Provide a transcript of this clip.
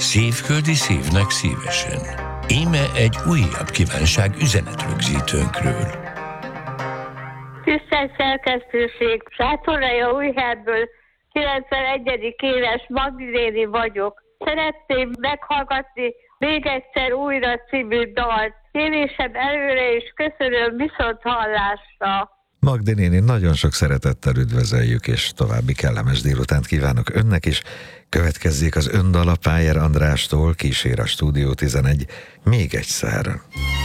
Szívföldi szívnek szívesen. Íme egy újabb kívánság üzenetrögzítőnkről. Tisztelt szerkesztőség, Sátoraljaújhelyről 91. éves Magdi néni vagyok. Szeretném meghallgatni még egyszer újra című dalt. Kérésem előre, és köszönöm, viszonthallásra. Magdi néni, nagyon sok szeretettel üdvözöljük, és további kellemes délutánt kívánok önnek is. Következzék az öndala Pájer Andrástól, Kísér a Stúdió 11, még egyszer.